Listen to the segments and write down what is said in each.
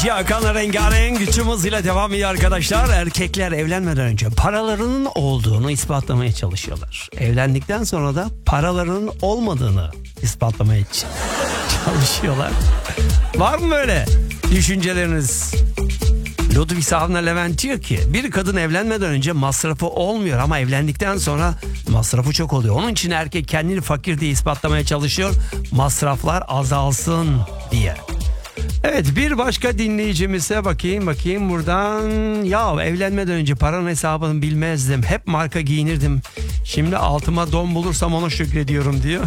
DJ Hakan'la rengarenk güçlü hızıyla devam ediyor arkadaşlar. Erkekler evlenmeden önce paralarının olduğunu ispatlamaya çalışıyorlar. Evlendikten sonra da paralarının olmadığını ispatlamaya çalışıyorlar. Var mı böyle düşünceleriniz? Ludwigshafen Levent diyor ki bir kadın evlenmeden önce masrafı olmuyor ama evlendikten sonra masrafı çok oluyor. Onun için erkek kendini fakir diye ispatlamaya çalışıyor. Masraflar azalsın diye. Evet, bir başka dinleyicimize bakayım buradan. Ya evlenmeden önce paranın hesabını bilmezdim. Hep marka giyinirdim. Şimdi altıma don bulursam ona şükrediyorum diyor.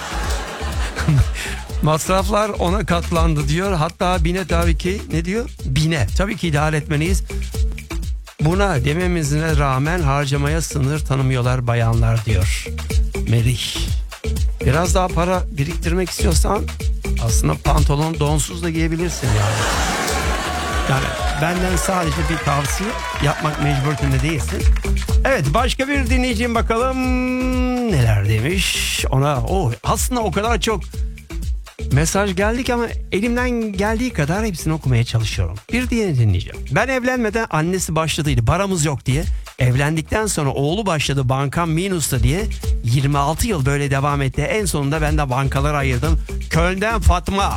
Masraflar ona katlandı diyor. Hatta bine tabii ki ne diyor? Bine. Tabii ki idare etmeliyiz. Buna dememizine rağmen harcamaya sınır tanımıyorlar bayanlar diyor. Merih. Biraz daha para biriktirmek istiyorsan aslında pantolon donsuz da giyebilirsin yani. Yani benden sadece bir tavsiye, yapmak mecburiyetinde değilsin. Evet, başka bir dinleyicim bakalım neler demiş. Ona aslında o kadar çok mesaj geldik ama elimden geldiği kadar hepsini okumaya çalışıyorum. Bir diğer dinleyeceğim. Ben evlenmeden annesi başladıydı, paramız yok diye. Evlendikten sonra oğlu başladı, bankam minusta diye. 26 yıl böyle devam etti. En sonunda ben de bankalara ayırdım. Köln'den Fatma.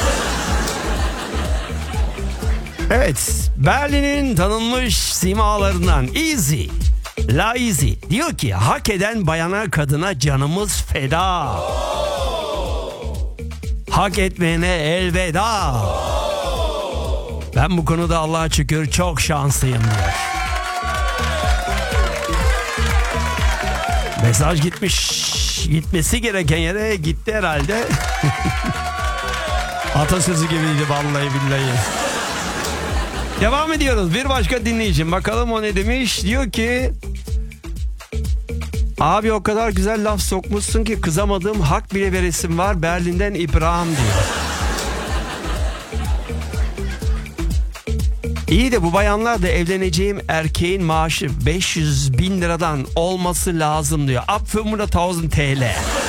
Evet, Berlin'in tanınmış simalarından Easy, La Easy diyor ki hak eden bayana kadına canımız feda. Hak etmeyene elveda. Ben bu konuda Allah'a şükür çok şanslıyım diyor. Mesaj gitmiş. Gitmesi gereken yere gitti herhalde. Atasözü gibiydi vallahi billahi. Devam ediyoruz. Bir başka dinleyicim. Bakalım o ne demiş. Diyor ki abi o kadar güzel laf sokmuşsun ki kızamadığım hak bile veresim var. Berlin'den İbrahim diyor. İyi de bu bayanlar da evleneceğim erkeğin maaşı 500 bin liradan olması lazım diyor. Ab 500.000 TL.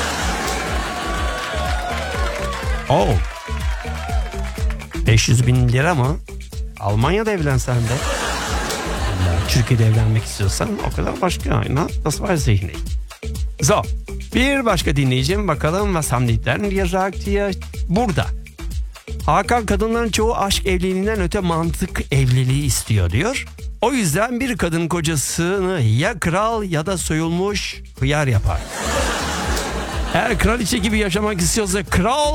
Oh. 500 bin lira mı? Almanya'da evlensen de. Türkiye'de evlenmek istiyorsan o kadar başka. Das weiß ich nicht. So. Bir başka dinleyicim bakalım was haben die denn gesagt hier? Burada. Hakan kadınların çoğu aşk evliliğinden öte mantık evliliği istiyor diyor. O yüzden bir kadın kocasını ya kral ya da soyulmuş hıyar yapar. Eğer kraliçe gibi yaşamak istiyorsa kral